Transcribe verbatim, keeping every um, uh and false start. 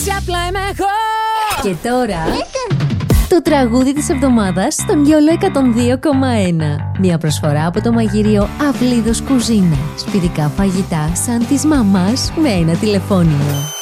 Απλά είμαι εγώ. Και τώρα το τραγούδι της εβδομάδας στον Γιόλο εκατόν δύο κόμμα ένα. Μια προσφορά από το μαγειρίο Αυλίδος Κουζίνα. Σπιτικά φαγητά σαν της μαμάς με ένα τηλεφώνημα.